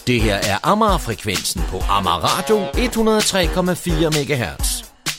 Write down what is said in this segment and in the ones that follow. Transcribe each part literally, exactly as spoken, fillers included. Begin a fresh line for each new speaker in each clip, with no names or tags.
Det her er Amager-frekvensen på Amager Radio et hundrede og tre komma fire megahertz.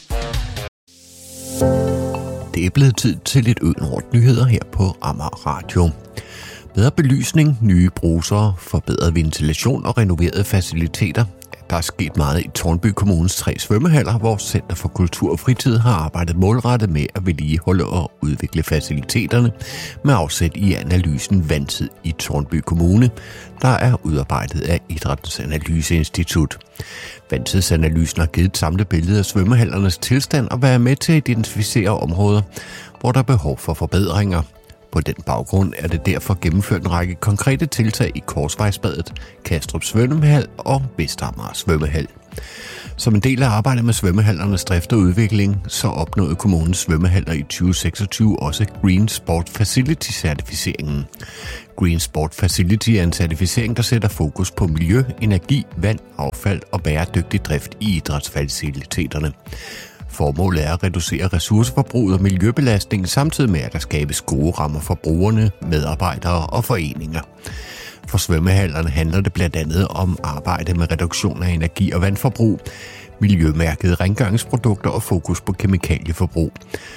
Det er blevet tid til lidt Ødenort nyheder her på Amager Radio. Bedre belysning, nye brusere, forbedret ventilation og renoverede faciliteter. Der er sket meget i Tårnby Kommunes tre svømmehaller, hvor Center for Kultur og Fritid har arbejdet målrettet med at vedligeholde og udvikle faciliteterne med afsæt i analysen Vandtid i Tårnby Kommune, der er udarbejdet af Idrættens Analyseinstitut. Vandtidsanalysen har givet et samlet billede af svømmehallernes tilstand og været med til at identificere områder, hvor der er behov for forbedringer. På den baggrund er det derfor gennemført en række konkrete tiltag i Korsvejsbadet, Kastrup Svømmehal og Vestamager Svømmehal. Som en del af arbejdet med svømmehallernes drift og udvikling, så opnåede kommunens svømmehaller i tyve seksogtyve også Green Sport Facility-certificeringen. Green Sport Facility er en certificering, der sætter fokus på miljø, energi, vand, affald og bæredygtig drift i idrætsfaciliteterne. Formålet er at reducere ressourceforbruget og miljøbelastningen, samtidig med at der skabes gode rammer for brugerne, medarbejdere og foreninger. For svømmehallerne handler det blandt andet om arbejde med reduktion af energi- og vandforbrug, miljømærkede rengøringsprodukter og fokus på kemikalieforbrug.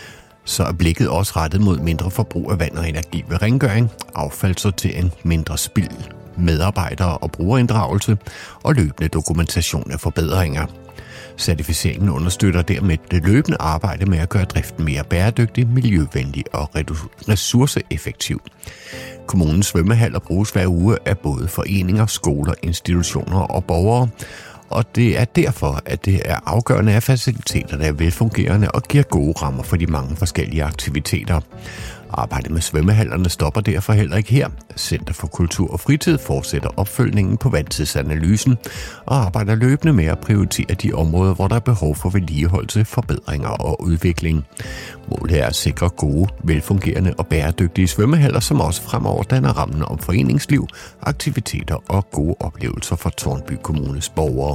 Så er blikket også rettet mod mindre forbrug af vand og energi ved rengøring, affaldssortering, mindre spild, medarbejdere og brugerinddragelse og løbende dokumentation af forbedringer. Certificeringen understøtter dermed det løbende arbejde med at gøre driften mere bæredygtig, miljøvenlig og ressourceeffektiv. Kommunens svømmehaller bruges hver uge af både foreninger, skoler, institutioner og borgere, og det er derfor, at det er afgørende, at faciliteterne er velfungerende og giver gode rammer for de mange forskellige aktiviteter. Arbejdet med svømmehallerne stopper derfor heller ikke her. Center for Kultur og Fritid fortsætter opfølgningen på vandtidsanalysen og arbejder løbende med at prioritere de områder, hvor der er behov for vedligeholdelse, forbedringer og udvikling. Målet er at sikre gode, velfungerende og bæredygtige svømmehaller, som også fremover danner rammen om foreningsliv, aktiviteter og gode oplevelser for Tårnby Kommunes borgere.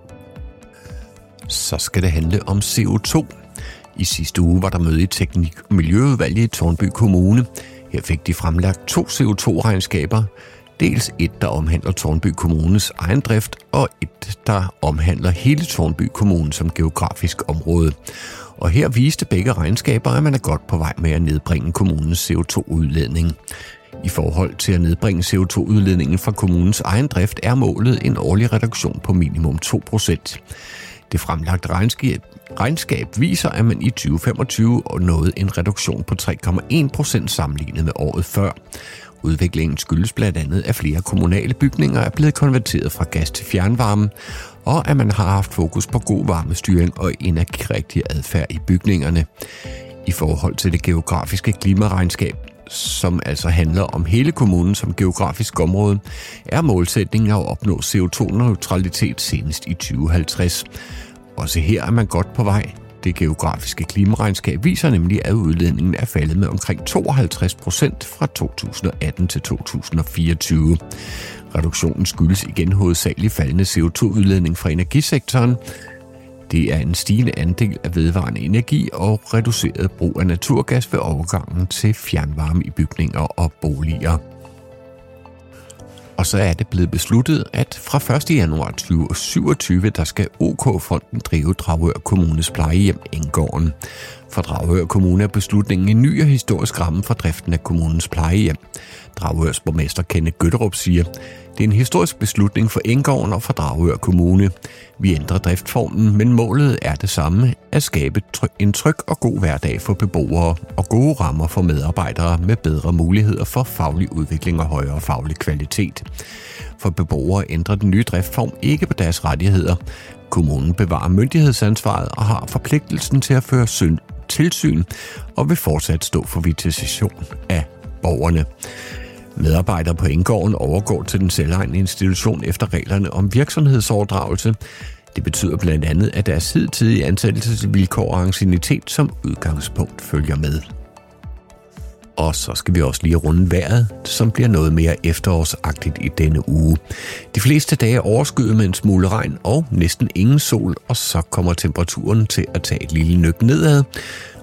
Så skal det handle om C O to. I sidste uge var der møde i Teknik- og Miljøudvalget i Tårnby Kommune. Her fik de fremlagt to C O to regnskaber. Dels et, der omhandler Tårnby Kommunes egen drift, og et, der omhandler hele Tårnby Kommune som geografisk område. Og her viste begge regnskaber, at man er godt på vej med at nedbringe kommunens C O to udledning. I forhold til at nedbringe C O to udledningen fra kommunens egen drift er målet en årlig reduktion på minimum to procent. Det fremlagte regnskab, regnskab viser, at man i tyve femogtyve nåede en reduktion på tre komma en procent sammenlignet med året før. Udviklingen skyldes blandt andet, at flere kommunale bygninger er blevet konverteret fra gas til fjernvarme, og at man har haft fokus på god varmestyring og energirigtig adfærd i bygningerne. I forhold til det geografiske klimaregnskab, som altså handler om hele kommunen som geografisk område, er målsætningen at opnå C O to neutralitet senest i tyve halvtreds. Også her er man godt på vej. Det geografiske klimaregnskab viser nemlig, at udledningen er faldet med omkring tooghalvtreds procent fra to tusind atten til to tusind fireogtyve. Reduktionen skyldes igen hovedsageligt faldende C O to udledning fra energisektoren. Det er en stigende andel af vedvarende energi og reduceret brug af naturgas ved overgangen til fjernvarme i bygninger og boliger. Og så er det blevet besluttet, at fra første januar tyve syvogtyve, der skal OK-fonden drive Dragør Kommunes plejehjem Enggården. For Dragør Kommune er beslutningen en ny og historisk ramme for driften af kommunens plejehjem. Dragørs borgmester Kenneth Gøtterup siger, det er en historisk beslutning for Enggården og for Dragør Kommune. Vi ændrer driftformen, men målet er det samme, at skabe en tryg og god hverdag for beboere og gode rammer for medarbejdere med bedre muligheder for faglig udvikling og højere faglig kvalitet. For beboere ændrer den nye driftform ikke på deres rettigheder. Kommunen bevarer myndighedsansvaret og har forpligtelsen til at føre tilsyn og vil fortsat stå for visitation af borgerne. Medarbejdere på Enggården overgår til den selvejende institution efter reglerne om virksomhedsoverdragelse. Det betyder blandt andet, at deres hidtidige ansættelsesvilkår og anciennitet som udgangspunkt følger med. Og så skal vi også lige runde vejret, som bliver noget mere efterårsagtigt i denne uge. De fleste dage er overskyet med en smule regn og næsten ingen sol, og så kommer temperaturen til at tage et lille nøk nedad.